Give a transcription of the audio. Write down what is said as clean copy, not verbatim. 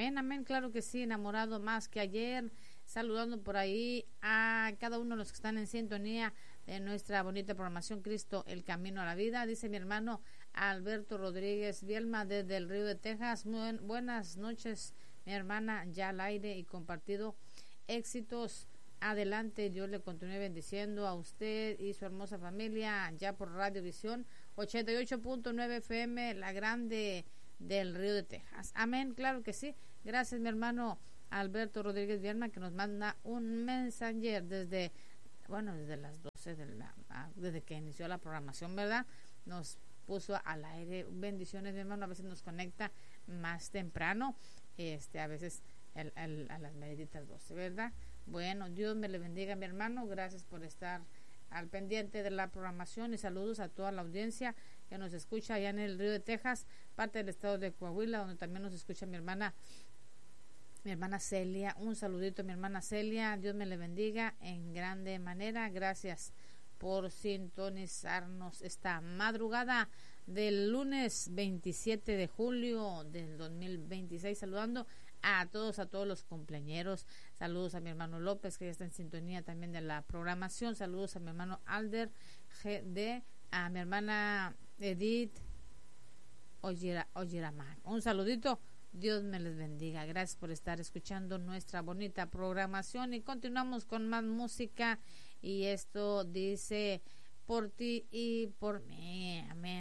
Amén, amén, claro que sí, enamorado más que ayer, saludando por ahí a cada uno de los que están en sintonía de nuestra bonita programación Cristo, el Camino a la Vida. Dice mi hermano Alberto Rodríguez Bielma desde el Río de Texas. Buenas noches, mi hermana, ya al aire y compartido. Éxitos, adelante, Dios le continúe bendiciendo a usted y su hermosa familia, ya por Radio Visión 88.9 FM, la grande del Río de Texas. Amén, claro que sí. Gracias, mi hermano Alberto Rodríguez Bielma, que nos manda un mensaje desde las 12 desde que inició la programación, ¿verdad? Nos puso al aire. Bendiciones, mi hermano. A veces nos conecta más temprano, a veces a las meditas 12, ¿verdad? Bueno, Dios me le bendiga, mi hermano. Gracias por estar al pendiente de la programación y saludos a toda la audiencia que nos escucha allá en el Río de Texas, parte del estado de Coahuila, donde también nos escucha mi hermana Celia. Un saludito a mi hermana Celia. Dios me le bendiga en grande manera. Gracias por sintonizarnos esta madrugada del lunes 27 de julio del 2026. Saludando a todos los cumpleañeros. Saludos a mi hermano López, que ya está en sintonía también de la programación. Saludos a mi hermano Alder GD, a mi hermana Edith Oyeramar. Un saludito. Dios me les bendiga. Gracias por estar escuchando nuestra bonita programación y continuamos con más música, y esto dice: por ti y por mí. Amén.